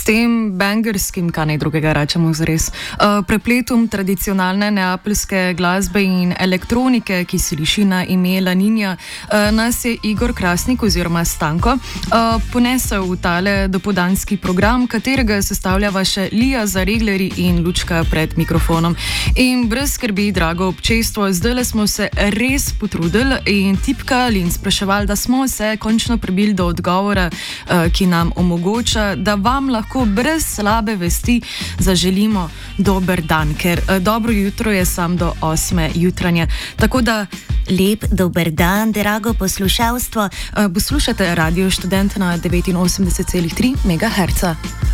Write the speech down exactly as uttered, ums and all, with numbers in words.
tem bangerskim, kaj naj drugega rečemo zares, uh, prepletom tradicionalne neapeljske glasbe in elektronike, ki se liši na ime La Ninja, uh, nas je Igor Krasnik oziroma Stanko uh, ponesel v tale dopoldanski program, katerega sestavljava še Lija Zaregleri in Lučka pred mikrofonom. In brez skrbi, drago občestvo, zdajle smo se res potrudili in tipkali in spraševali, da smo se končno prebili do odgovora, uh, ki nam omogoča, da vam lahko brez slabe vesti zaželimo dober dan, ker uh, dobro jutro je sam do osme jutranje. Tako da lep dober dan, drago poslušalstvo. Uh, poslušate Radio Študent na devetinosemdeset celih tri megaherca.